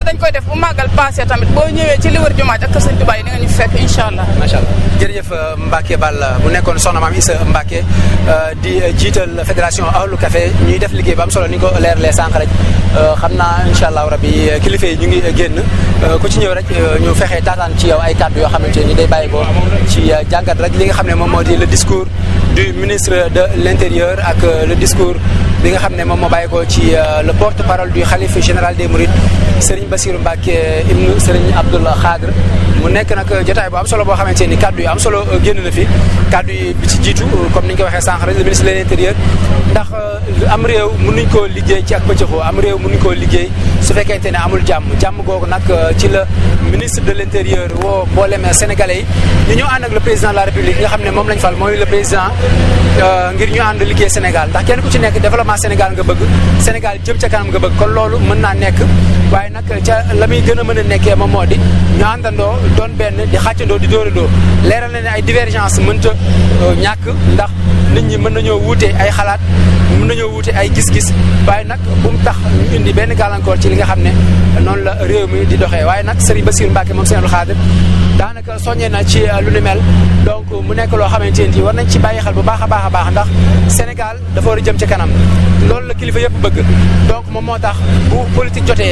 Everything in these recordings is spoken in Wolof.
dañ koy def bu màggal passé tamit boo ñëwee ci li wër jumaa ak kër Sëñ Tuubaa yi di nga ñu fekk incha allah. macha allah jërëjëf Mbacke Balla bu nekkoon soxna Maam Issa Mbacke di jiital fédération Ahlu Café ñuy def liggéey bu am solo ni ko leeralee sànq rek xam naa incha allah rabbi kilifa yi ñu ngi génn ku ci ñëw rek ñu fexe taataan ci yow ay kàddu yoo xamante ni day bàyyi ko ci jàngat rek li nga xam ne moom moo di le discours du ministre de l'Intérieur ak le discours bi nga xam ne moom moo bàyyi ko ci le porte-parole du khalife général des Mourides Serigne Bassirou Mbacke ibnu Serigne Abdoul Khadr mu nekk nag jotaay bu am solo boo xamante ni kaddu yu am solo génn na fi kaddu yi bi ci jiitu comme ni ñu ko waxee sànq rek le ministre de l'Intérieur ndax am réew mënuñ koo liggéey ci ak pëccëxoo am réew mënuñ koo liggéey su fekkente ne amul jàmm googu nag ci la ministre de l'Intérieur woo mboolem sénégalais yi ñu ànd ak le président de la République nga xam ne moom lañ fal mooy le président ngir ñu ànd liggéey Sénégal ndax kenn ku ci nekk développement Sénégal nga bëgg Sénégal jëm ca kanam nga bëgg kon loolu mën naa nekk waaye nag ca la muy gën a mën a nekkee moom moo di ñu àndandoo doon benn di xàccandoo di dóorandoo leeral na ne ay divergence mënta ñàkk ndax nit ñi mën nañoo wuute ay xalaat mën nañoo wuute ay gis-gis waaye nag bu mu tax ñu indi benn gàllankoor ci li nga xam ne noonu la réew mi di doxee waaye nag Serigne Bassirou Mbacke moom Serigne Abdoul Khadr daanaka soññee na ci lu ni mel donc mu nekk loo xamante ni war nañ ci bàyyi xel bu baax a baax ndax Sénégal dafa war a jëm ci kanam loolu la kilifa yëpp bëgg donc moom moo tax bu politique jotee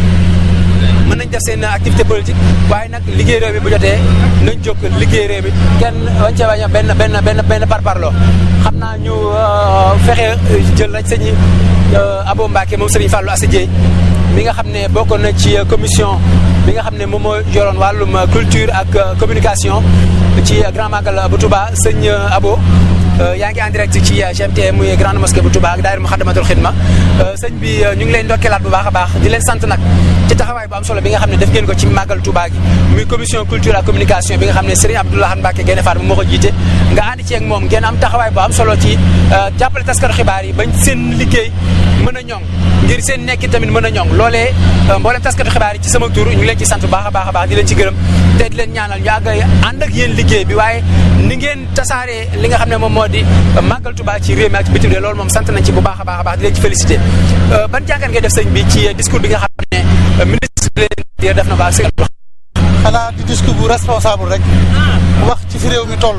mën nañ def seen activité politique waaye nag liggéey réew mi bu jotee nañ jóg liggéey réew mi kenn wañ ca bañ a benn parparloo xam naa ñu fexe jël rek sëñ Abo Mbacke moom Serigne Fallou Assa Dieye mi nga xam ne bokkoon na ci commission bi nga xam ne moom moo yoroon wàllum culture ak communication ci Grand Magal bu Touba sëñ Abo yaa ngi en direct ci GMT muy grande mosquée bu Touba ak daayira Muxaddamatul Xidma sëñ bi ñu ngi leen ndokkeelaat bu baax a baax di leen sant nag ci taxawaay bu am solo bi nga xam ne def ngeen ko ci màggal Touba gi muy commission culture ak communication bi nga xam ne Serigne Abdoulaye Mbacke Gaïndé Fatma moo ko jiite nga ànd ci ak moom ngeen am taxawaay bu am solo ci jàppale taskatu xibaar yi bañ seen liggéey mën a ñoŋ ngir seen nekki tamit mën a ñoŋ loolee mboolem taskatu xibaar yi ci sama tur ñu ngi leen ci sant bu baax a baax di leen ci gërëm te di leen ñaanal ñu àgg ànd ak yéen liggéey bi waaye ni ngeen tasaaree li nga xam ne moom moo di màggal Touba ci réew mi ak ci bitim réew loolu moom sant nañ ci bu baax a baax di leen ci félicité ban jàngat ngay def sëñ bi ci discours bi nga xam ne ministre de l'Intérieur def na ko ak sëñ xanaa di discours bu responsable rek wax ci fi réew mi toll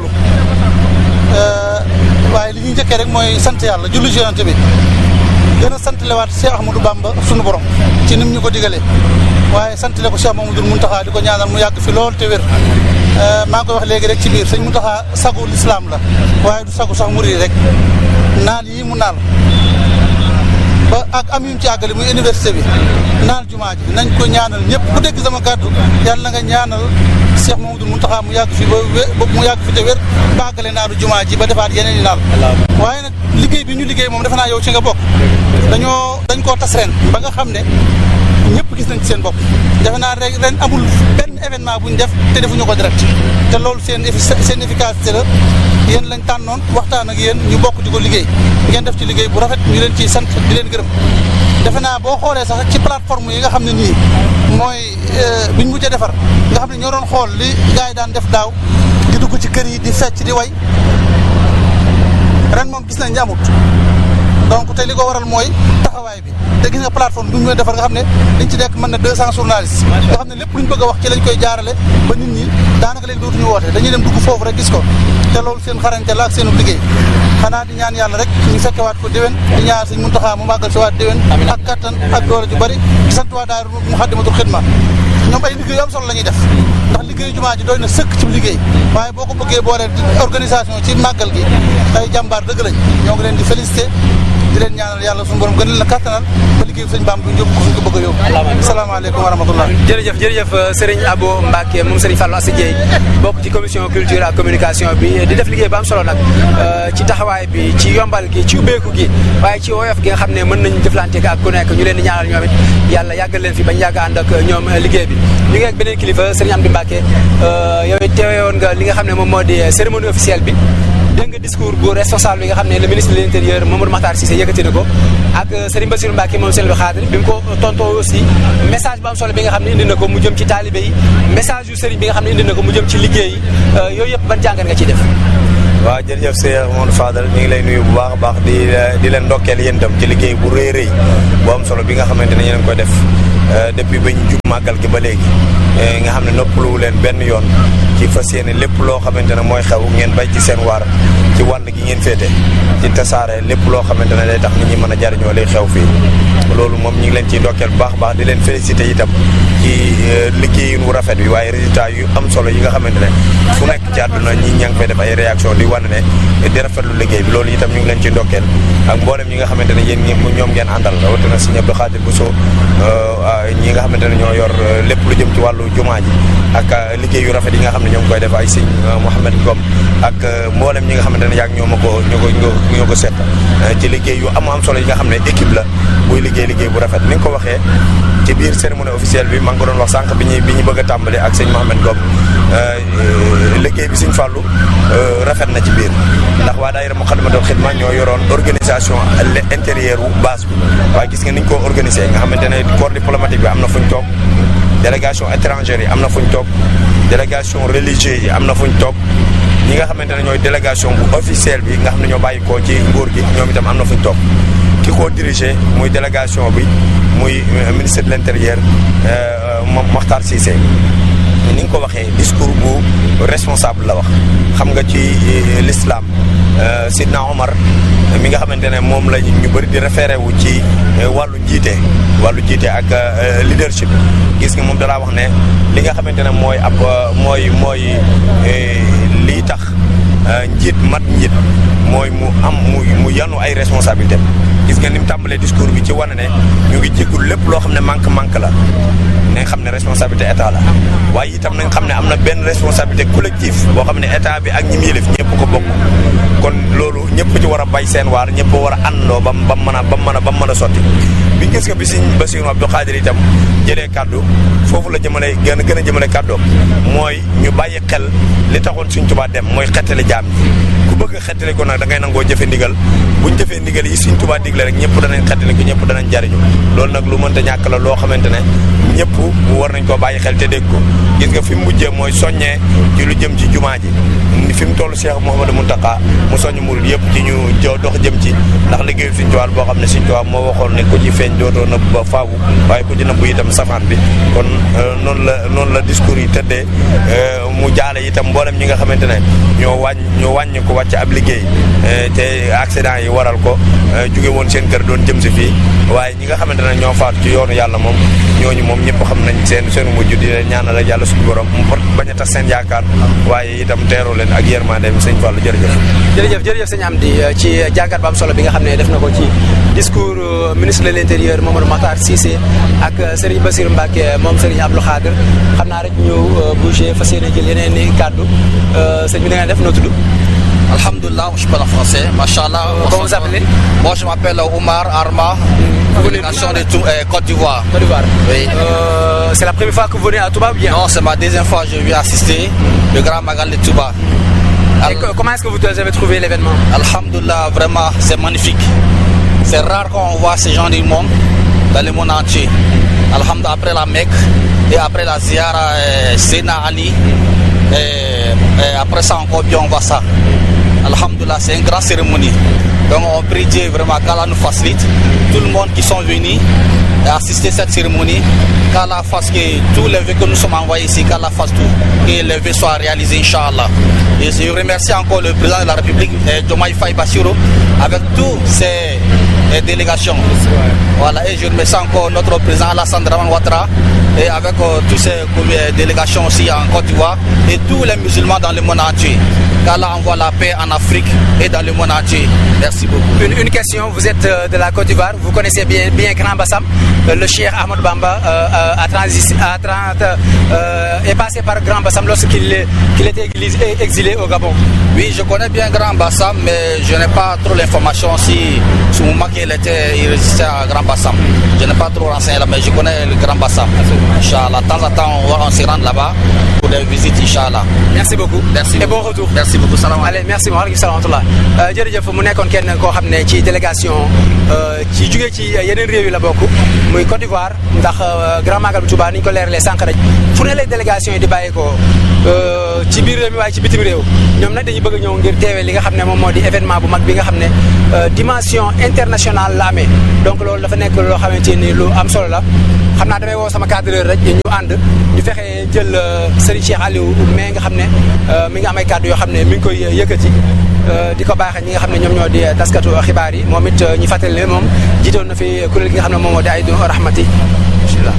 waaye li ñuy njëkkee rek mooy sant yàlla julli ci Yonent bi gën a sant lewaat Cheikh Ahmadou Bamba sunu borom ci nim ñu ko digalee waaye sant le ko Cheikh Mamadou Mountakha di ko ñaanal mu yàgg fi lool te wér maa ngi koy wax léegi rek ci biir sëñ Mountakha sagu l'islam la waaye du sagu sax murid rek naal yi mu naal ba ak am yu ci àggale muy université bi naal jumaa ji nañ ko ñaanal ñëpp ku dégg sama kàddu yàlla na nga ñaanal Cheikh Mamadou Mountakha mu yàgg fi ba mu yàgg fi te wér ba àggale naalu jumaa ji ba defaat yeneen i naal waaye nag liggéey bi ñu liggéey moom defe naa yow ci nga bokk dañ koo tas ren ba nga xam ne ñëpp gis nañ ci seen bopp defe naa ren amul benn événement bu ñu def te defuñu ko direct te loolu seen efficacité la yéen lañ tànnoon waxtaan ak yéen ñu bokk di ko liggéey ngeen def ci liggéey bu rafet ñu leen ciy sant di leen gërëm defe naa boo xoolee sax ci plateforme yi nga xam ne nii mooy biñ mujj a defar nga xam ne ñoo doon xool li gars yi daan def daaw di dugg ci kër yi di fecc di way ren moom gis nañ amut donc te li ko waral mooy taxawaay bi te gis nga plateforme bi ñu defar nga xam ne liñ ci nekk mën na 200 journalistes nga xam ne lépp luñ bëgg a wax ci lañ koy jaarale ba nit ñi daanaka léegi dootuñu woote dañuy dem dugg foofu rek gis ko te loolu seen xarañte la ak seenu liggéey xanaa di ñaan yàlla rek ñu fekkewaat ko déwén di ñaan Sëñ Muntaxa mu màggal si waat déwén ak kattan ak doole ju bari di sant waa daayira Muxaddamatul Xidma ñoom ay liggéey yu am solo la ñuy def ndax liggéeyu jumaa ji doy na sëkk ci liggéey waaye boo ko bëggee boole organisation ci màggal gi ay jàmbaar dëgg lañ ñoo ngi leen di félicité di leen ñaanal yàlla suñu borom gën leen a kattanal ba liggéey sëñ Bamba bu ñu yóbbu ko fu ñu ko bëgg a yóbbu salaamaaleykum wa rahmatullah jërëjëf Serigne Abo Mbacke moom Serigne Fallou Assa Dieye bokk ci commission culture ak communication bi di def liggéey bu am solo nag ci taxawaay bi ci yombal gi ci ubbeeku gi waaye ci woyof gi nga xam ne mën nañ jëflante ak ku nekk ñu leen di ñaanal ñoom it yàlla yàggal leen fi bañ yàgg ànd ak ñoom liggéey bi ñu ngi ak beneen kilifa Serigne Amdi Mbacke yow it teewoon nga li nga xam ne moom moo di cérémonie officielle bi dégg nga discours bu responsable bi nga xam ne le ministre de l'Intérieur Mamadou Makhtar Cissé yëkkati na ko ak Serigne Bassirou Mbacke moom Serigne Abdoul Khadr bi mu ko tontoo aussi message bu am solo bi nga xam ne indi na ko mu jëm ci taalibe yi message yu Serigne bi nga xam ne indi na ko mu jëm ci liggéey yi yooyu yëpp ban jàngat nga ciy def. waaw jërëjëf Cheikh Mamadou Fadal ñu ngi lay nuyu bu baax a baax di leen ndokkeel yéen itam ci liggéey bu rëy bu am solo bi nga xamante ne yéen a ngi koy def depuis ba ñu jub màggal gi ba léegi nga xam ne noppaluwu leen benn yoon ci fas yéene lépp loo xamante ne mooy xew ngeen bay ci seen waar ci wàll gi ngeen féete ci tasaare lépp loo xamante ne day tax nit ñi mën a jariñoo liy xew fii loolu moom ñu ngi leen ciy ndokkeel bu baax baax di leen félicité itam ci liggéey wu rafet bi waaye résultat yu am solo yi nga xamante ne fu nekk ci àdduna ñi ñaa ngi fay def ay réaction di wane ne di rafetlu liggéey bi loolu itam ñu ngi leen ciy ndokkeel ak mboolem ñi nga xamante ne yéen ñoom ngeen àndal rawatina Sëriñ Abdou Khadir Bousso ñi nga xamante ne ñoo yor lépp lu jëm ci wàllu jumaa ji ak liggéey yu rafet yi nga xam ne ñoo ngi koy def ay Sëriñ Mouhamed Ngom ak mboolem ñi nga xamante ne yaag ñoo ko seq ci liggéey yu am solo yi nga xam ne équipe la buy liggéey bu rafet ni nga ko waxee ci biir cérémonie officielle bi maa ngi ko doon wax sànq bi ñu bëgg a tàmbali ak Sëriñ Mouhamed Ngom liggéey bi Sëriñ Fallou rafet na ci biir ndax waa daayira Moukhaddamatoul Khidma ñoo yoroon organisation intérieure wu base bi waaye gis nga niñ ko organisé nga xamante ne corps diplomatique bi am na fuñ toog délégation étrangère yi am na fuñ toog délégation religieuse yi am na fuñ toog ñi nga xamante ne ñooy délégation bu officielle bi nga xam ne ñoo bàyyi ko ci nguur gi ñoom itam am na fuñ toog ki ko dirigé muy délégation bi muy ministre de l'intérieur Mokhtar Cissé ni nga ko waxee discours bu responsable la wax xam nga ci l'islam Sidna Omar mi nga xamante ne moom la ñu bëri di référé wu ci wàllu jiite ak leadership gis nga moom dalaa wax ne li nga xamante ne mooy ab mooy lii tax njiit mooy mu yanu ay responsabilité gis nga ni mu tàmbalee discours bi ci wane ne ñu ngi jéggul lépp loo xam ne manque la nañ xam ne responsabilité état la waaye itam nañ xam ne am na benn responsabilité collective boo xam ne état bi ak ñi mu yëlif ñëpp ko bokk kon loolu ñëpp ci war a bay seen waar ñëpp war a àndoo ba mu mën a sotti bi gis nga bi Sëriñ Bassirou Abdou Khadir itam jëlee kàddu foofu la jëmale gën a jëmale kàddoom mooy ñu bàyyi xel li taxoon Sëriñ Tuubaa dem mooy xettali jaam ñi ku bëgg a xettali ko nag da ngay nangoo jëfe ndigal buñ jëfee ndigal yi Sëriñ Tuubaa digle rek ñëpp danañ xettali ko ñëpp danañ jariñu loolu nag lu mënta ñàkk la loo xamante ne ñëpp war nañ koo bàyyi xel te dégg ko gis nga fi mu mujjee mooy soññee ci lu jëm ci jumaa ji fi mu toll Cheikh Mouhamadou Mountakha mu soññ murid yëpp ci ñu dox jëm ci ndax liggéeyu Sëriñ Tuubaa boo xam ne Sëriñ Tuubaa moo waxoon ne ku ci feeñ dootoo nëbb ba faawu waaye ku ci nëbb itam safaan bi kon noonu la discours yi tëddee mu jaale itam mboolem ñi nga xamante ne ñoo wàññi ko wàcc ab liggéey te accident yi waral ko jóge woon seen kër doon jëm si fii waaye ñi nga xamante ne ñoo faatu ci yoonu yàlla moom ñooñu moom ñëpp xam nañ seen mujj di leen ñaanal ak yàlla suñu borom mu bañ a tax seen yaakaar waaye itam teeru leen ak yërmandeem Sëñ Fallu jërëjëf sëñ Amdi ci jàngat ba am solo bi nga xam ne def na ko ci discours ministre de l'intérieur Mamadou Makhtar Cissé ak Serigne Bassirou Mbacké moom Serigne Abdou Khadir xam naa rek ñu bougé fas yéene jël yeneen i kàddu sëñ bi da nga def noo tudd. Alhamdulillah, je parle en français. Machallah. Comment vous appelez? Moi, je m'appelle Oumar Arma, délégation de Côte d'Ivoire. Côte d'Ivoire. Oui. C'est la première fois que vous venez à Touba ou bien? Non, c'est ma deuxième fois que je viens assister le Grand Magal de Touba. Et comment est-ce que vous avez trouvé l'événement? Alhamdulillah, vraiment, c'est magnifique. C'est rare qu'on voit ces gens du monde dans le monde entier. Alhamdulillah, après la Mecque et après la Ziara Sena Ali. Et après ça encore bien on voit ça. Alhamdulillah, c'est une grande cérémonie. Donc on prie Dieu vraiment qu'Allah nous facilite. Tout le monde qui sont venus assister à cette cérémonie, qu'Allah fasse que tous les vœux que nous sommes envoyés ici, qu'Allah fasse tout, que les vœux soient réalisés, Inch'Allah. Et je remercie encore le président de la République, Diomaye Faye Bassirou, avec tous ses délégations. Voilà, et je remercie encore notre président Alassane Dramane Ouattara, et avec toutes ces délégations aussi en Côte d'Ivoire, et tous les musulmans dans le monde entier. Qu'Allah envoie la paix en Afrique et dans le monde entier. Merci beaucoup. Une question, vous êtes de la Côte d'Ivoire, vous connaissez bien Grand Bassam. Le Cheikh Ahmadou Bamba est passé par Grand Bassam lorsqu'il était exilé au Gabon. Oui, je connais bien Grand Bassam, mais je n'ai pas trop l'information si au moment qu'il résistait à Grand Bassam. Je n'ai pas trop renseigné là, mais je connais le Grand Bassam. Inch'Allah, de temps en temps, on se rend là-bas pour des visites, Inch'Allah. Merci beaucoup. Merci et beaucoup. Bon retour. Merci beaucoup. Salam. Allez, merci beaucoup. Salaamaaleykum. jërëjëf mu nekkoon kenn koo xam ne ci délégation ci jugee ci yeneen réew yi la bokk muy Côte d'Ivoire ndax Grand Magal bu Touba ni ñu ko leeralee sànq rek fu ne lay délégation yi di bàyyeekoo ci biir réew mi waaye ci bitim réew ñoom nag dañuy bëgg a ñëw ngir teewee li nga xam ne moom moo di événement bu mag bi nga xam ne dimension internationale la amee donc loolu dafa nekk loo xamante ni lu am solo la xam naa damay woo sama cadreur rek ñu ànd ñu fexe jël Serigne Cheikh Aliou mais nga xam ne mi ngi am ay kàddu yoo xam ne mi ngi koy yëkkati di ko baaxee ñi nga xam ne ñoom ñoo di taskatu xibaar yi moom it ñu fàttali ne moom jiitoon na fi kuréel gi nga xam ne moom moo di Aïdou Rahmati bismillah.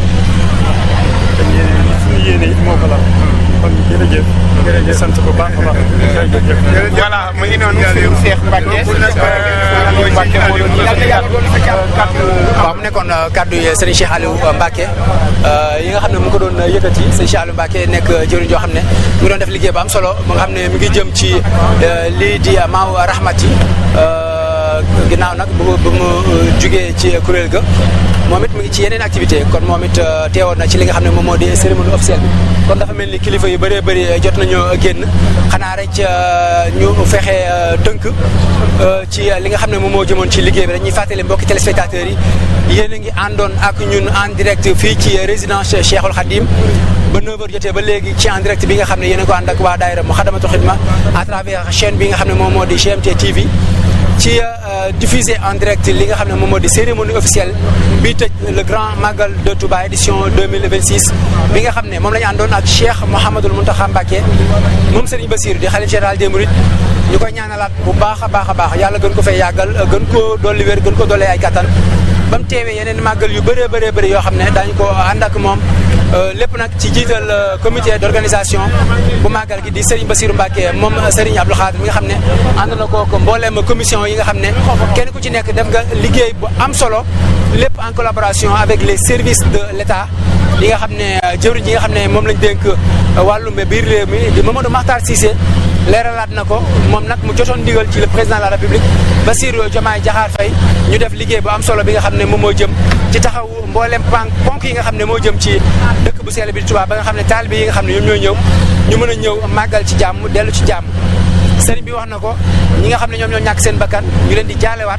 suñu yéene it moo ko la kon jërëjëf jërëjëf sant bu baax a baax jërëjëf. voilà mu ngi noonu Serigne Cheikh Mbacke waaw mu nekkoon kaddu yi Serigne Cheikh Aliou Mbacke yi nga xam ne mu ngi ko doon yëkkati Serigne Cheikh Aliou Mbacke nekk jëriñ joo xam ne mu ngi doon def liggéey bu am solo mu nga xam ne mi ngi jëm ci lii di Maaw Rahmati ginnaaw nag bu mu jugee ci kuréel ga moom it mu ngi ci yeneen activité kon moom it teewoon na ci li nga xam ne moom moo di cérémonie officielle bi kon dafa mel ni kilifa yu bëree bëri jot nañu génn xanaa rek ñu fexe tënk ci li nga xam ne moom moo jëmoon ci liggéey bi dañuy fàttali mbokki téléspectateurs yi yéen a ngi àndoon ak ñun en direct fii ci résidence Cheikhul Khadim ba 9h jotee ba léegi ci en direct bi nga xam ne yéen a ko ànd ak waa daayira Moukhaddamatoul Khidma à travers chaîne bi nga xam ne moom moo di GMT TV ci diffusé en direct li nga xam ne moom moo di cérémonie officielle bi tëj le grand magal de Touba édition 2026 bi nga xam ne moom la ñu àndoon ak Cheikh Mouhamadoul Mountakha Mbacké moom Serigne Bassirou di khalife général des Mourides ñu koy ñaanalaat bu baax a baax a baax yàlla gën ko fay yàggal gën ko dolli wér gën ko dolli ay kattan ba mu teewee yeneen màggal yu bëree bëree bëri yoo xam ne daañu ko ànd ak moom lépp nag ci jiital comité d'organisation bu màggal gi di Serigne Bassirou Mbacké moom Serigne Abdou Khadre mi nga xam ne ànd na ko mbooleem commission yi nga xam ne kenn ku ci nekk def nga liggéey bu am solo lépp en collaboration avec les services de l'État yi nga xam ne jëwriñ yi nga xam ne moom lañ dénk wàllum biir réew mi di Mamadou Makhtar Cissé leeralaat na ko moom nag mu jotoon ndigal ci le président de la République Bassirou Diomaye Diakhar Faye ñu def liggéey bu am solo bi nga xam ne moom moo jëm ci taxaw mboolem ponk yi nga xam ne moo jëm ci dëkk bu sell bi Touba ba nga xam ne taalibe yi nga xam ne ñoom ñooy ñëw ñu mën a ñëw màggal ci jàmm dellu ci jàmm sëriñ bi wax na ko ñi nga xam ne ñoom ñoo ñàkk seen bakkan ñu leen di jaalewaat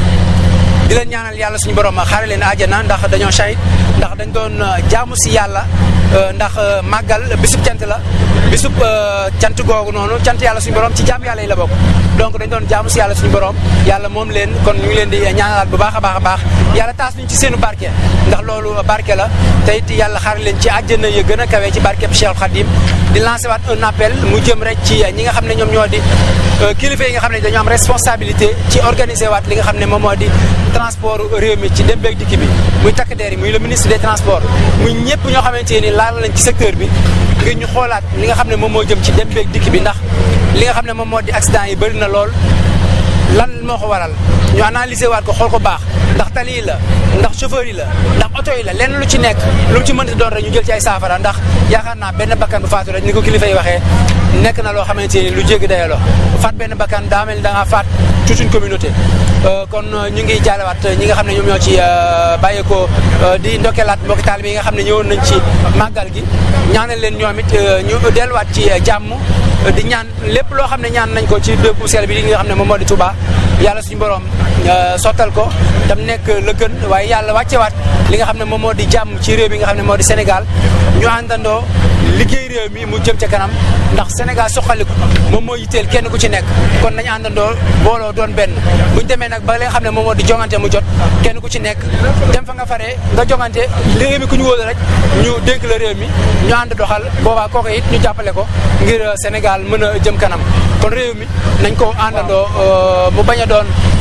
di leen ñaanal yàlla suñu borom xaare leen àjjana ndax dañoo shahid ndax dañ doon jaamu si yàlla ndax màggal bisub cant la bisub cant googu noonu cant yàlla suñu borom ci jaam yàlla yi la bokk donc dañ doon jaamu si yàlla suñu borom yàlla moom leen kon ñu ngi leen di ñaanalaat bu baax a baax a baax yàlla taas ñu ci seenu barke ndax loolu barke la te it yàlla xaare leen ci àjjana yi gën a kawe ci barkeb Cheikh Khadim di lancer waat un appel mu jëm rek ci ñi nga xam ne ñoom ñoo di kilifa yi nga xam ne dañoo am responsabilité ci organiser waat li nga xam ne moom moo di transport réew mi ci dem beeg dikk bi muy takk der yi muy le ministre des transports muy ñëpp ñoo xamante ni laal nañ ci secteur bi ngir ñu xoolaat li nga xam ne moom moo jëm ci dem beeg dikk bi ndax li nga xam ne moom moo di accident yi bëri na lool lan moo ko waral ñu analyser waat ko xool ko baax ndax tali yi la ndax chauffeur yi la ndax oto yi la lenn lu ci nekk lu mu ci mënti doon rek ñu jël ci ay saafara ndax yaakaar naa benn bakkan bu faatu rek ni ko kilifa yi waxee nekk na loo xamante ni lu jéggi dayoo la faat benn bakkan daa mel ni da ngaa faat toute une communauté kon ñu ngi jaalewaat ñi nga xam ne ñoom ñoo ci bàyyeekoo di ndokkeelaat mbokki taalibe yi nga xam ne ñëwoon nañ ci màggal gi ñaanal leen ñoom it ñu delluwaat ci jàmm di ñaan lépp loo xam ne ñaan nañ ko ci dëkk bu sell bi li nga xam ne moom moo di Touba yàlla suñu borom sottal ko tam nekk la gën waaye yàlla wàccewaat li nga xam ne moom moo di jàmm ci réew mi nga xam ne moo di Sénégal ñu àndandoo liggéey réew mi mu jëm ca kanam ndax Sénégal soxaliku moom moo yitteel kenn ku ci nekk kon nañu àndandoo booloo doon benn buñ demee nag ba li nga xam ne moom moo di jongante mu jot kenn ku ci nekk dem fa nga faree nga jongante réew mi ku ñu wóolu rek ñu dénk la réew mi ñu ànd doxal boobaa kooku it ñu jàppale ko ngir Sénégal mën a jëm kanam kon réew mi nañ ko àndandoo mu bañ a doon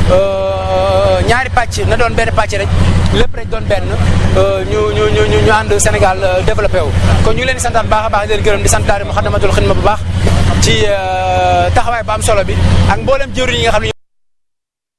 ñaari pàcc na doon benn pàcc rek lépp rek doon benn ñu ànd Sénégal développé wu kon ñu ngi leen di santaan baax a baax di leen gërëm di sant daari Moukhaddamatoul Khidma bu baax ci taxawaay bu am solo bi ak mboolem jëwriñ yi nga xam ne